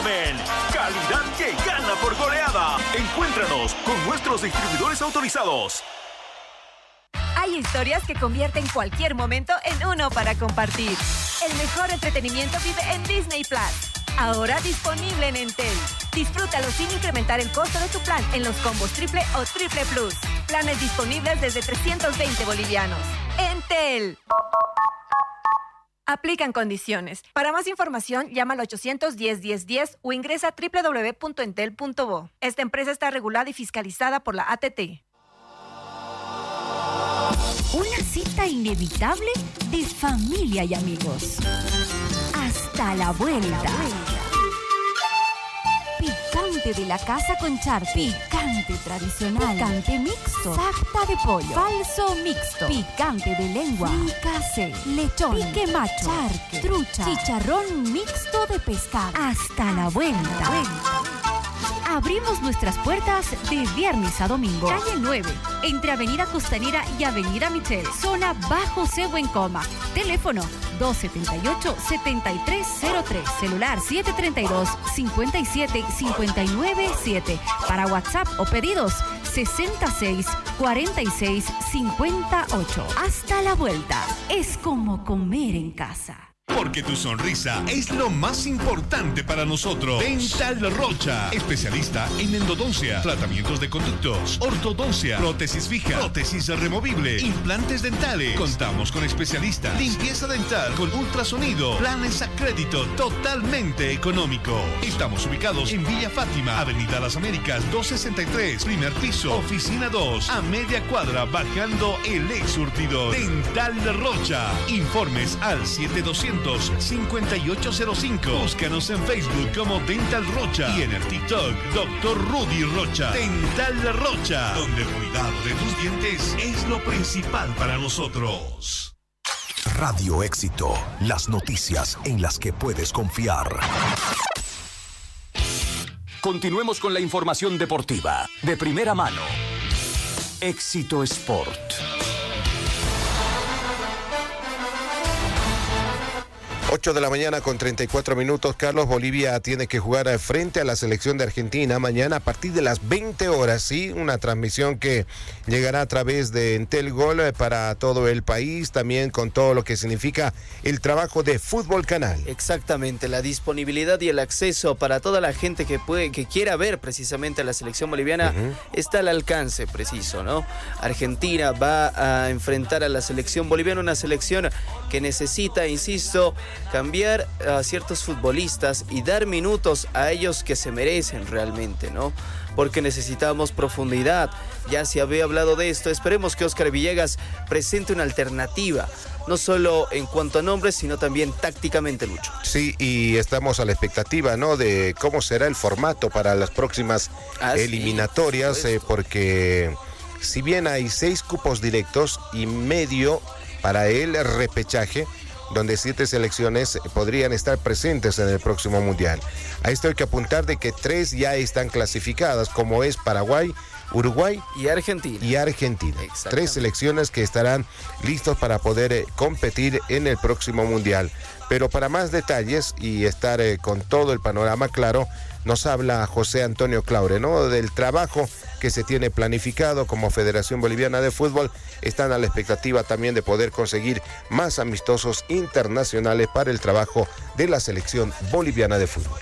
Carmen. Calidad que gana por goleada. Encuéntranos con nuestros distribuidores autorizados. Hay historias que convierten cualquier momento en uno para compartir. El mejor entretenimiento vive en Disney Plus. Ahora disponible en Entel. Disfrútalo sin incrementar el costo de tu plan en los combos triple o triple plus. Planes disponibles desde 320 bolivianos. Entel. Aplican condiciones. Para más información, llama al 810-1010 o ingresa a www.entel.bo. Esta empresa está regulada y fiscalizada por la ATT. Una cita inevitable de familia y amigos. Hasta la vuelta. Picante de la casa con charque. Picante tradicional. Picante mixto. Sarta de pollo. Falso mixto. Picante de lengua. Fricase. Lechón. Pique macho. Charque. Trucha. Chicharrón mixto de pescado. Hasta la vuelta. Abrimos nuestras puertas de viernes a domingo. Calle 9, entre Avenida Costanera y Avenida Michel. Zona Bajo Cebo en Coma. Teléfono 278-7303. Celular 732-57-597. Para WhatsApp o pedidos 66-46-58. Hasta la vuelta. Es como comer en casa. Porque tu sonrisa es lo más importante para nosotros. Dental Rocha, especialista en endodoncia, tratamientos de conductos, ortodoncia, prótesis fija, prótesis removible, implantes dentales. Contamos con especialistas, limpieza dental con ultrasonido, planes a crédito totalmente económico. Estamos ubicados en Villa Fátima, Avenida Las Américas 263, primer piso, oficina 2, a media cuadra bajando el ex surtidor. Dental Rocha. Informes al 7200-5805. Búscanos en Facebook como Dental Rocha y en el TikTok Dr. Rudy Rocha. Dental Rocha, donde el cuidado de tus dientes es lo principal para nosotros. Radio Éxito, las noticias en las que puedes confiar. Continuemos con la información deportiva de primera mano. Éxito Sport. 8 de la mañana con 34 minutos. Carlos, Bolivia tiene que jugar frente a la selección de Argentina mañana a partir de las 20 horas. Sí, una transmisión que llegará a través de Entel Gol para todo el país, también con todo lo que significa el trabajo de Fútbol Canal. Exactamente, la disponibilidad y el acceso para toda la gente que quiera ver precisamente a la selección boliviana está al alcance preciso, ¿no? Argentina va a enfrentar a la selección boliviana, una selección que necesita, insisto, cambiar a ciertos futbolistas y dar minutos a ellos que se merecen realmente, ¿no? Porque necesitamos profundidad. Ya se había hablado de esto. Esperemos que Óscar Villegas presente una alternativa, no solo en cuanto a nombres, sino también tácticamente, Lucho. Sí, y estamos a la expectativa, ¿no?, de cómo será el formato para las próximas eliminatorias, porque si bien hay 6 cupos directos y medio para el repechaje, donde 7 selecciones podrían estar presentes en el próximo Mundial. A esto hay que apuntar de que 3 ya están clasificadas, como es Paraguay, Uruguay y Argentina. 3 selecciones que estarán listos para poder competir en el próximo Mundial. Pero para más detalles y estar con todo el panorama claro, nos habla José Antonio Claure, ¿no?, del trabajo que se tiene planificado como Federación Boliviana de Fútbol. Están a la expectativa también de poder conseguir más amistosos internacionales para el trabajo de la selección boliviana de fútbol.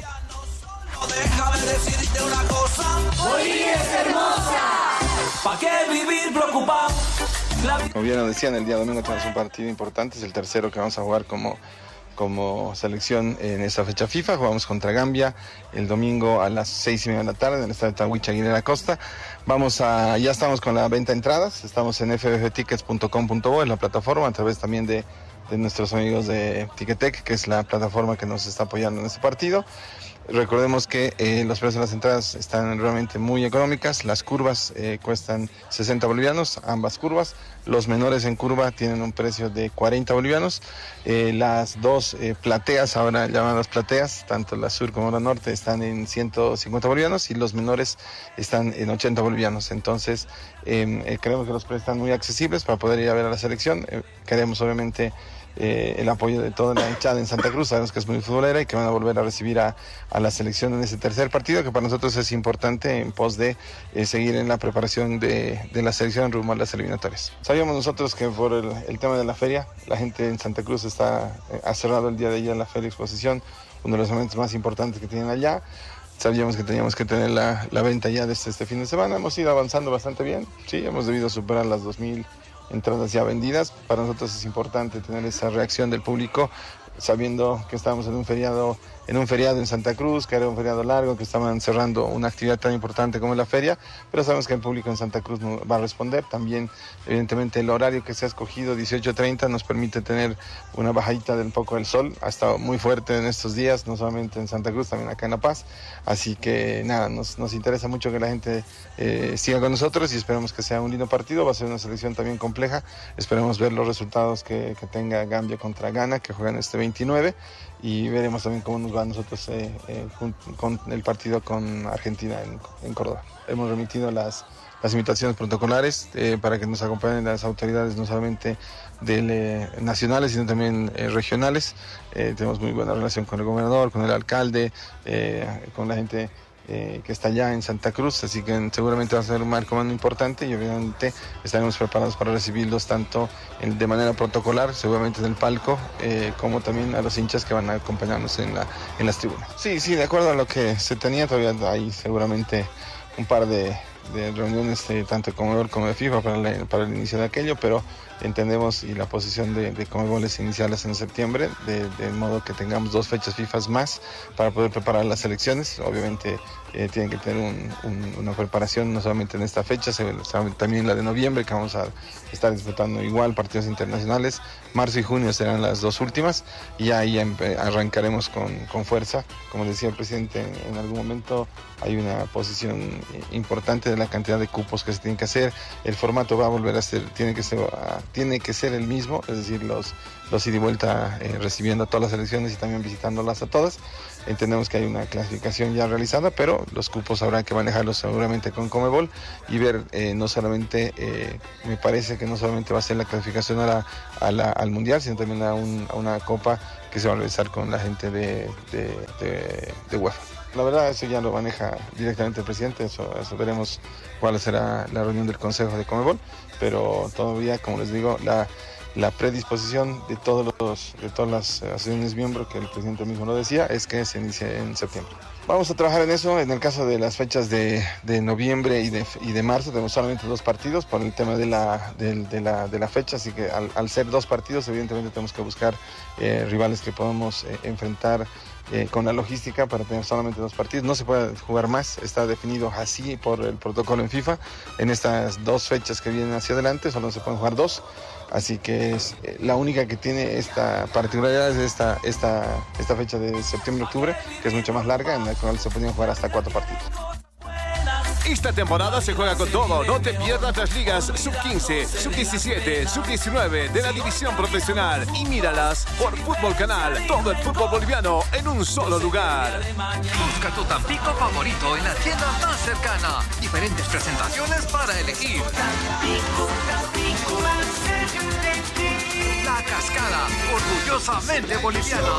Déjame decirte una cosa. Bolivia es hermosa. ¿Pa' qué vivir preocupado? Como bien lo decían, el día domingo tenemos un partido importante, es el tercero que vamos a jugar como selección en esta fecha FIFA. Jugamos contra Gambia el domingo a las 6:30 de la tarde en el estadio Tahuicha Aguilera Costa. Ya estamos con la venta de entradas, estamos en fftickets.com.bo, en la plataforma, a través también de nuestros amigos de Ticketek, que es la plataforma que nos está apoyando en este partido. Recordemos que los precios de las entradas están realmente muy económicas. Las curvas cuestan 60 bolivianos, ambas curvas. Los menores en curva tienen un precio de 40 bolivianos. Las 2 plateas, ahora llamadas plateas, tanto la sur como la norte, están en 150 bolivianos y los menores están en 80 bolivianos. Entonces, creemos que los precios están muy accesibles para poder ir a ver a la selección. Queremos obviamente el apoyo de toda la hinchada en Santa Cruz. Sabemos que es muy futbolera y que van a volver a recibir a la selección en ese tercer partido, que para nosotros es importante en pos de seguir en la preparación de la selección rumbo a las eliminatorias. Sabíamos nosotros que por el tema de la feria, la gente en Santa Cruz ha cerrado el día de ayer la feria exposición, uno de los momentos más importantes que tienen allá. Sabíamos que teníamos que tener la venta ya de este fin de semana. Hemos ido avanzando bastante bien. Sí, hemos debido superar las 2.000 entradas ya vendidas. Para nosotros es importante tener esa reacción del público, sabiendo que estábamos en un feriado en Santa Cruz, que era un feriado largo, que estaban cerrando una actividad tan importante como la feria, pero sabemos que el público en Santa Cruz no va a responder. También, evidentemente, el horario que se ha escogido, 18:30, nos permite tener una bajadita del poco del sol. Ha estado muy fuerte en estos días, no solamente en Santa Cruz, también acá en La Paz. Así que nada, nos interesa mucho que la gente siga con nosotros y esperamos que sea un lindo partido. Va a ser una selección también compleja. Esperemos ver los resultados que tenga Gambia contra Ghana, que juegan este 29, y veremos también cómo nos va a nosotros con el partido con Argentina en Córdoba. Hemos remitido las invitaciones protocolares para que nos acompañen las autoridades, no solamente nacionales, sino también regionales. Tenemos muy buena relación con el gobernador, con el alcalde, con la gente que está allá en Santa Cruz, así que seguramente va a ser un marco más importante y obviamente estaremos preparados para recibirlos tanto de manera protocolar, seguramente en el palco, como también a los hinchas que van a acompañarnos en las tribunas. Sí, de acuerdo a lo que se tenía, todavía hay seguramente un par de reuniones tanto de Conmebol como de FIFA para el inicio de aquello, pero entendemos, y la posición de Conmebol es iniciarlas en septiembre, de modo que tengamos 2 fechas FIFA más para poder preparar las selecciones. Obviamente tienen que tener una preparación no solamente en esta fecha, también la de noviembre, que vamos a estar disputando igual partidos internacionales. Marzo y junio serán las 2 últimas y ahí arrancaremos con fuerza. Como decía el presidente, en algún momento hay una posición importante de la cantidad de cupos que se tienen que hacer. El formato va a volver a ser, tiene que ser el mismo, es decir, los ida y vuelta recibiendo a todas las selecciones y también visitándolas a todas. Entendemos que hay una clasificación ya realizada, pero los cupos habrá que manejarlos seguramente con Conmebol y ver no solamente, me parece que no solamente va a ser la clasificación al Mundial, sino también a una copa que se va a realizar con la gente de UEFA. La verdad, eso ya lo maneja directamente el presidente, eso veremos cuál será la reunión del Consejo de Conmebol, pero todavía, como les digo, la predisposición de todas las asociaciones miembros, que el presidente mismo lo decía, es que se inicie en septiembre. Vamos a trabajar en eso. En el caso de las fechas de noviembre y de marzo, tenemos solamente 2 partidos por el tema de la fecha, así que al ser 2 partidos, evidentemente tenemos que buscar rivales que podamos enfrentar con la logística para tener solamente 2 partidos. No se puede jugar más, está definido así por el protocolo en FIFA. En estas 2 fechas que vienen hacia adelante solo se pueden jugar 2, así que es la única que tiene esta particularidad, es esta fecha de septiembre-octubre, que es mucho más larga, en la cual se podían jugar hasta 4 partidos. Esta temporada se juega con todo. No te pierdas las ligas Sub-15, Sub-17, Sub-19 de la división profesional y míralas por Fútbol Canal. Todo el fútbol boliviano en un solo lugar. Busca tu Tampico favorito en la tienda más cercana. Diferentes presentaciones para elegir. La Cascada, orgullosamente boliviana.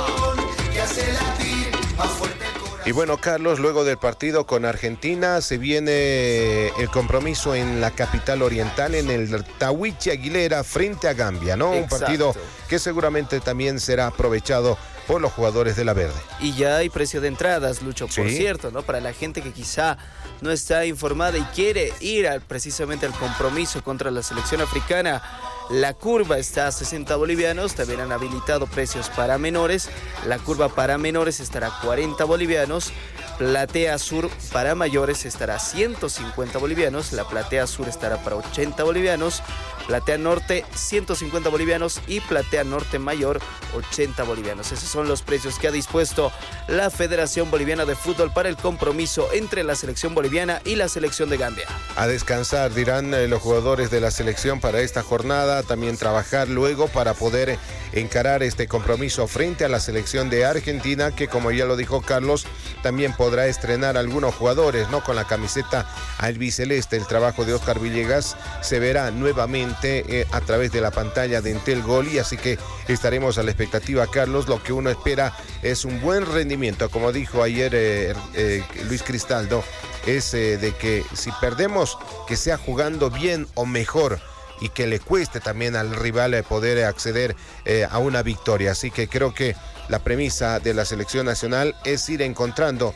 Y bueno, Carlos, luego del partido con Argentina se viene el compromiso en la capital oriental, en el Tahuichi Aguilera frente a Gambia, ¿no? Exacto. Un partido que seguramente también será aprovechado por los jugadores de la Verde. Y ya hay precio de entradas, Lucho, por cierto, ¿no? Para la gente que quizá no está informada y quiere ir precisamente al compromiso contra la selección africana, la curva está a 60 bolivianos, también han habilitado precios para menores. La curva para menores estará a 40 bolivianos. Platea Sur para mayores estará a 150 bolivianos. La Platea Sur estará para 80 bolivianos. Platea Norte 150 bolivianos y Platea Norte Mayor 80 bolivianos. Esos son los precios que ha dispuesto la Federación Boliviana de Fútbol para el compromiso entre la selección boliviana y la selección de Gambia. A descansar, dirán los jugadores de la selección para esta jornada, también trabajar luego para poder encarar este compromiso frente a la selección de Argentina, que como ya lo dijo Carlos, también podrá estrenar algunos jugadores, ¿no? Con la camiseta albiceleste. El trabajo de Oscar Villegas se verá nuevamente instante a través de la pantalla de Entel Gol, y así que estaremos a la expectativa, Carlos. Lo que uno espera es un buen rendimiento, como dijo ayer Luis Cristaldo, es de que si perdemos, que sea jugando bien o mejor, y que le cueste también al rival poder acceder a una victoria. Así que creo que la premisa de la selección nacional es ir encontrando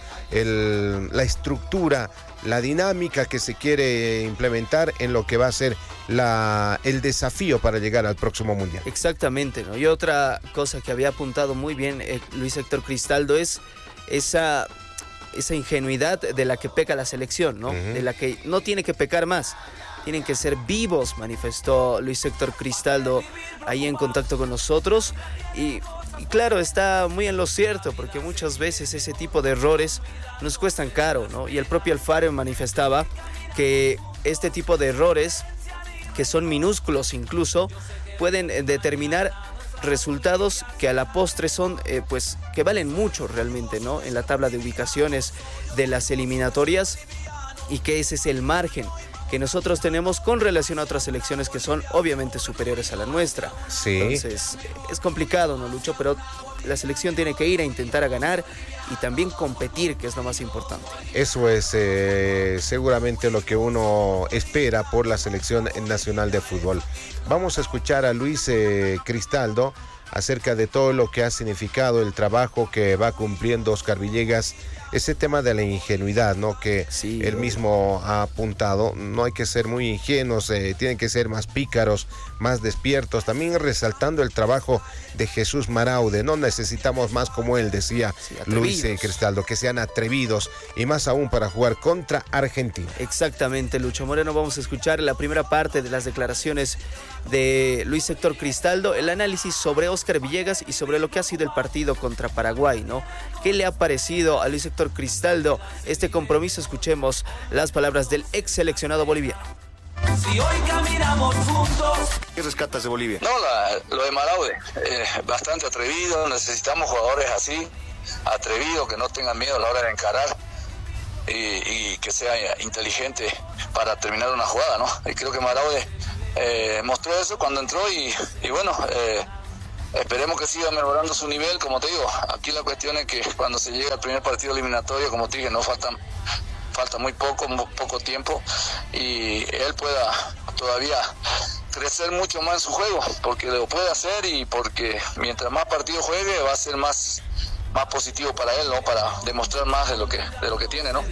la estructura, la dinámica que se quiere implementar en lo que va a ser el desafío para llegar al próximo Mundial. Exactamente, ¿no? Y otra cosa que había apuntado muy bien Luis Héctor Cristaldo es esa ingenuidad de la que peca la selección, ¿no? De la que no tiene que pecar más. Tienen que ser vivos, manifestó Luis Héctor Cristaldo ahí en contacto con nosotros. Y claro, está muy en lo cierto, porque muchas veces ese tipo de errores nos cuestan caro, ¿no? Y el propio Alfaro manifestaba que este tipo de errores, que son minúsculos incluso, pueden determinar resultados que a la postre son, pues, que valen mucho realmente, ¿no? En la tabla de ubicaciones de las eliminatorias, y que ese es el margen que nosotros tenemos con relación a otras selecciones que son obviamente superiores a la nuestra. Sí. Entonces, es complicado, ¿no, Lucho? Pero la selección tiene que ir a intentar a ganar y también competir, que es lo más importante. Eso es seguramente lo que uno espera por la selección nacional de fútbol. Vamos a escuchar a Luis Cristaldo acerca de todo lo que ha significado el trabajo que va cumpliendo Oscar Villegas. Ese tema de la ingenuidad, ¿no? Que sí, él mismo ha apuntado. No hay que ser muy ingenuos, tienen que ser más pícaros, más despiertos. También resaltando el trabajo de Jesús Maraude. No necesitamos más como él, decía Luis Cristaldo, que sean atrevidos, y más aún para jugar contra Argentina. Exactamente, Lucho Moreno. Vamos a escuchar la primera parte de las declaraciones de Luis Héctor Cristaldo, el análisis sobre Oscar Villegas y sobre lo que ha sido el partido contra Paraguay, ¿no? ¿Qué le ha parecido a Luis Héctor Cristaldo este compromiso? Escuchemos las palabras del ex seleccionado boliviano. Si hoy caminamos juntos. ¿Qué rescatas de Bolivia? No, lo de Maraude, bastante atrevido. Necesitamos jugadores así, atrevidos, que no tengan miedo a la hora de encarar y que sea inteligente para terminar una jugada, ¿no? Y creo que Maraude mostró eso cuando entró y bueno, esperemos que siga mejorando su nivel. Como te digo, aquí la cuestión es que cuando se llega al primer partido eliminatorio, como te dije, no falta muy poco tiempo, y él pueda todavía crecer mucho más en su juego, porque lo puede hacer, y porque mientras más partidos juegue va a ser más positivo para él, ¿no? Para demostrar más de lo que tiene, ¿no?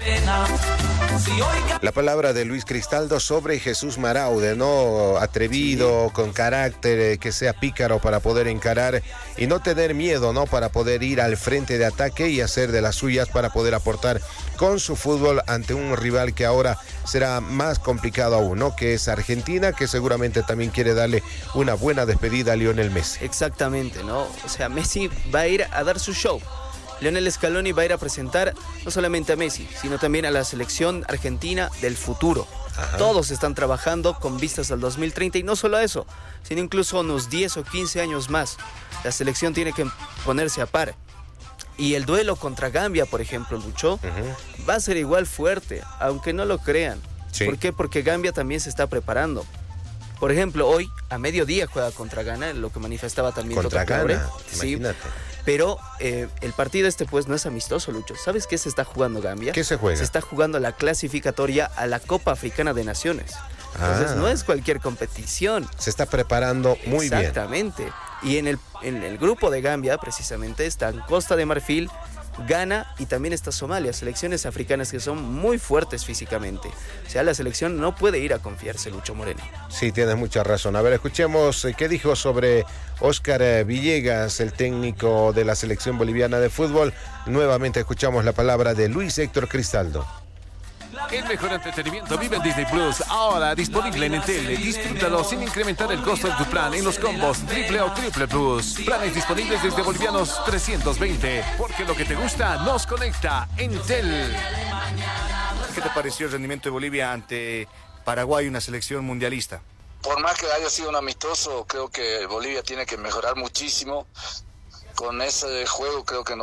La palabra de Luis Cristaldo sobre Jesús Maraude, ¿no? Atrevido, con carácter, que sea pícaro para poder encarar y no tener miedo, ¿no? Para poder ir al frente de ataque y hacer de las suyas para poder aportar con su fútbol ante un rival que ahora será más complicado aún, ¿no? Que es Argentina, que seguramente también quiere darle una buena despedida a Lionel Messi. Exactamente, ¿no? O sea, Messi va a ir a dar su show. Lionel Scaloni va a ir a presentar no solamente a Messi, sino también a la selección argentina del futuro. Ajá. Todos están trabajando con vistas al 2030, y no solo eso, sino incluso unos 10 o 15 años más. La selección tiene que ponerse a par. Y el duelo contra Gambia, por ejemplo, Lucho, va a ser igual fuerte, aunque no lo crean. Sí. ¿Por qué? Porque Gambia también se está preparando. Por ejemplo, hoy a mediodía juega contra Ghana, lo que manifestaba también contra Ghana, imagínate. Sí. Pero el partido pues no es amistoso, Lucho. ¿Sabes qué se está jugando Gambia? ¿Qué se juega? Se está jugando la clasificatoria a la Copa Africana de Naciones. Entonces no es cualquier competición. Se está preparando muy bien. Exactamente. Y en el grupo de Gambia, precisamente, están Costa de Marfil, Ghana y también está Somalia, selecciones africanas que son muy fuertes físicamente. O sea, la selección no puede ir a confiarse, Lucho Moreno. Sí, tienes mucha razón. A ver, escuchemos qué dijo sobre Oscar Villegas, el técnico de la selección boliviana de fútbol. Nuevamente escuchamos la palabra de Luis Héctor Cristaldo. El mejor entretenimiento vive en Disney Plus, ahora disponible en Entel. Disfrútalo sin incrementar el costo de tu plan en los combos Triple o Triple Plus. Planes disponibles desde bolivianos 320, porque lo que te gusta nos conecta. Entel. ¿Qué te pareció el rendimiento de Bolivia ante Paraguay, una selección mundialista? Por más que haya sido un amistoso, creo que Bolivia tiene que mejorar muchísimo. Con ese juego creo que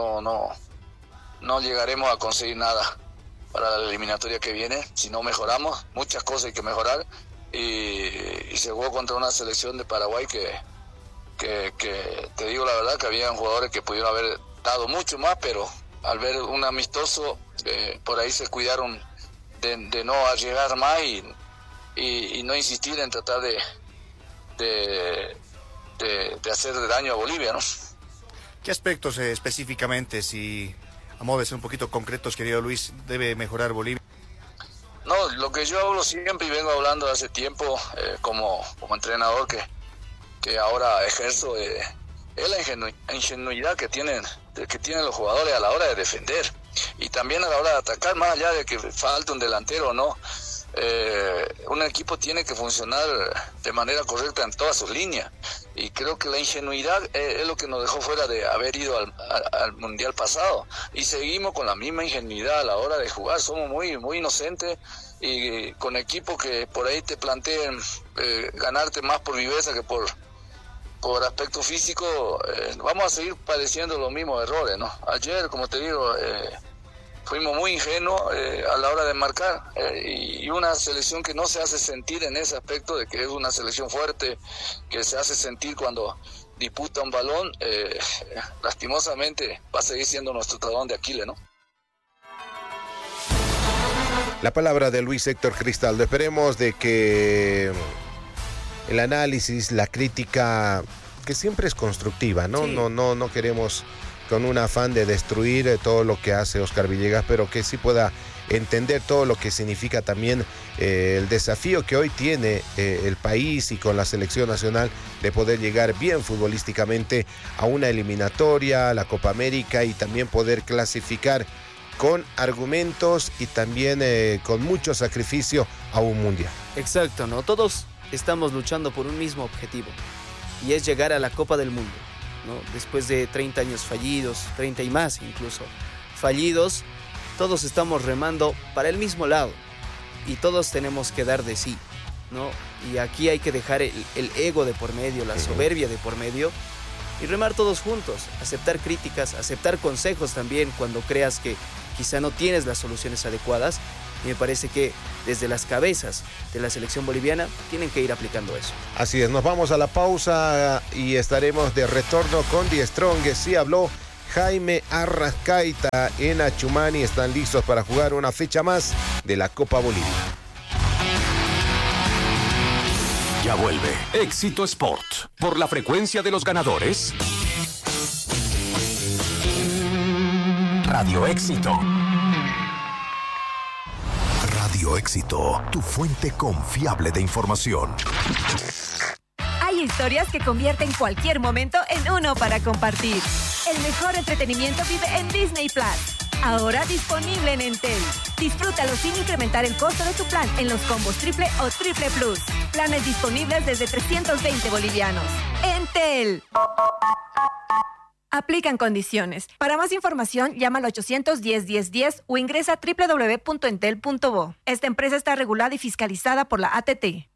no llegaremos a conseguir nada para la eliminatoria que viene. Si no mejoramos, muchas cosas hay que mejorar, y se jugó contra una selección de Paraguay que te digo la verdad que habían jugadores que pudieron haber dado mucho más, pero al ver un amistoso por ahí se cuidaron de no llegar más y no insistir en tratar de hacer daño a Bolivia, ¿no? ¿Qué aspectos específicamente, si a modo de ser un poquito concretos, querido Luis, debe mejorar Bolivia? No, lo que yo hablo siempre y vengo hablando hace tiempo como entrenador que ahora ejerzo es la ingenuidad que tienen los jugadores a la hora de defender y también a la hora de atacar, más allá de que falte un delantero o no. Un equipo tiene que funcionar de manera correcta en todas sus líneas y creo que la ingenuidad es lo que nos dejó fuera de haber ido al mundial pasado y seguimos con la misma ingenuidad a la hora de jugar. Somos muy inocentes y con equipos que por ahí te planteen ganarte más por viveza que por aspecto físico. Vamos a seguir padeciendo los mismos errores, ¿no? Ayer, como te digo, fuimos muy ingenuos a la hora de marcar y una selección que no se hace sentir en ese aspecto de que es una selección fuerte, que se hace sentir cuando disputa un balón, lastimosamente va a seguir siendo nuestro talón de Aquiles, ¿no? La palabra de Luis Héctor Cristaldo. Esperemos de que el análisis, la crítica, que siempre es constructiva, ¿no? Sí. No queremos con un afán de destruir todo lo que hace Oscar Villegas, pero que sí pueda entender todo lo que significa también el desafío que hoy tiene el país y con la selección nacional de poder llegar bien futbolísticamente a una eliminatoria, a la Copa América y también poder clasificar con argumentos y también con mucho sacrificio a un mundial. Exacto, ¿no? Todos estamos luchando por un mismo objetivo y es llegar a la Copa del Mundo, ¿no? Después de 30 años fallidos, 30 y más incluso fallidos, todos estamos remando para el mismo lado y todos tenemos que dar de sí, ¿no? Y aquí hay que dejar el ego de por medio, la soberbia de por medio y remar todos juntos, aceptar críticas, aceptar consejos también cuando creas que quizá no tienes las soluciones adecuadas. Y me parece que desde las cabezas de la selección boliviana tienen que ir aplicando eso. Así es, nos vamos a la pausa y estaremos de retorno con The Strongest. Sí habló Jaime Arrascaita en Achumani. Están listos para jugar una fecha más de la Copa Bolivia. Ya vuelve Éxito Sport por la frecuencia de los ganadores. Radio Éxito. Radio Éxito, tu fuente confiable de información. Hay historias que convierten cualquier momento en uno para compartir. El mejor entretenimiento vive en Disney Plus. Ahora disponible en Entel. Disfrútalo sin incrementar el costo de tu plan en los combos triple o triple plus. Planes disponibles desde 320 bolivianos. Entel. Aplican condiciones. Para más información, llama al 810-1010 o ingresa a www.entel.bo. Esta empresa está regulada y fiscalizada por la ATT.